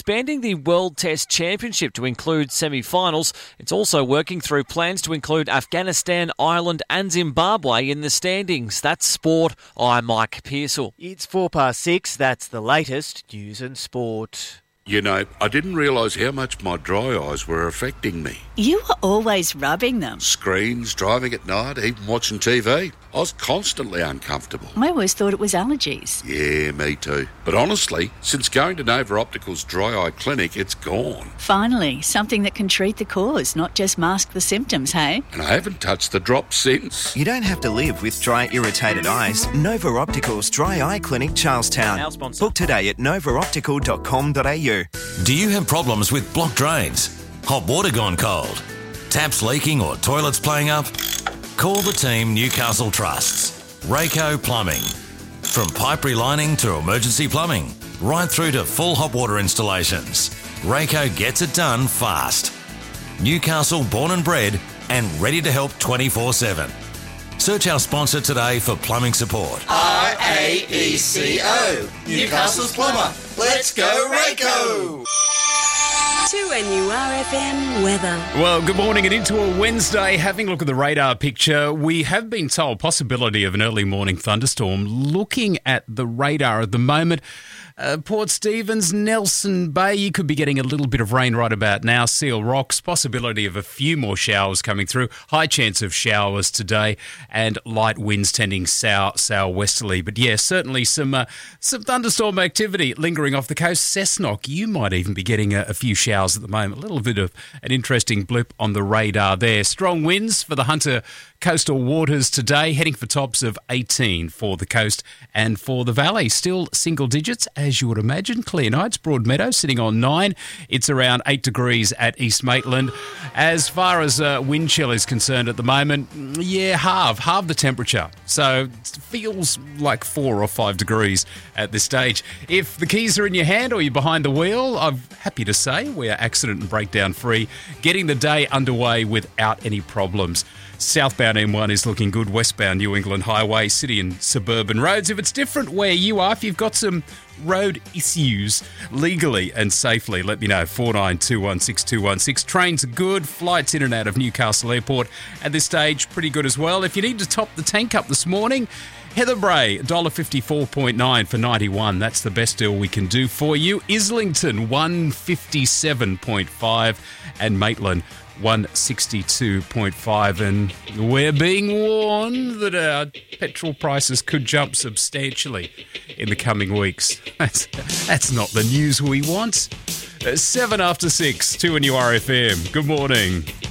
expanding the World Test Championship to include semi-finals. It's also working through plans to include Afghanistan, Ireland and Zimbabwe in the standings. That's sport. I'm Mike Pearsall. It's 6:04. That's the latest news and sport. You know, I didn't realise how much my dry eyes were affecting me. You were always rubbing them. Screens, driving at night, even watching TV. I was constantly uncomfortable. I always thought it was allergies. Yeah, me too. But honestly, since going to Nova Optical's dry eye clinic, it's gone. Finally, something that can treat the cause, not just mask the symptoms, hey? And I haven't touched the drops since. You don't have to live with dry, irritated eyes. Nova Optical's Dry Eye Clinic, Charlestown. Our sponsor. Book today at novaoptical.com.au. Do you have problems with blocked drains, hot water gone cold, taps leaking or toilets playing up? Call the team Newcastle trusts. Rayco Plumbing. From pipe relining to emergency plumbing, right through to full hot water installations, Rayco gets it done fast. Newcastle born and bred and ready to help 24/7. Search our sponsor today for plumbing support. RAECO, Newcastle's plumber. Let's go Rayco! To NURFM weather. Well, good morning and into a Wednesday. Having a look at the radar picture, we have been told possibility of an early morning thunderstorm. Looking at the radar at the moment, Port Stephens, Nelson Bay, you could be getting a little bit of rain right about now. Seal Rocks, possibility of a few more showers coming through. High chance of showers today and light winds tending southwesterly. But yeah, certainly some thunderstorm activity lingering off the coast. Cessnock, you might even be getting a few showers at the moment. A little bit of an interesting blip on the radar there. Strong winds for the Hunter coastal waters today, heading for tops of 18 for the coast and for the valley. Still single digits, as you would imagine. Clear nights, Broadmeadow sitting on 9. It's around 8 degrees at East Maitland. As far as wind chill is concerned at the moment, yeah, halve the temperature. So it feels like 4 or 5 degrees at this stage. If the keys are in your hand or you're behind the wheel, I'm happy to say we are accident and breakdown free, getting the day underway without any problems. Southbound M1 is looking good. Westbound New England Highway, city and suburban roads. If it's different where you are, if you've got some road issues legally and safely, let me know. 49216216. Trains are good. Flights in and out of Newcastle Airport at this stage pretty good as well. If you need to top the tank up this morning, Heather Bray, $1.54.9 for 91. That's the best deal we can do for you. Islington, 157.5 and Maitland, 162.5, and we're being warned that our petrol prices could jump substantially in the coming weeks. That's not the news we want. 7 after 6, 2 NURFM. Good morning.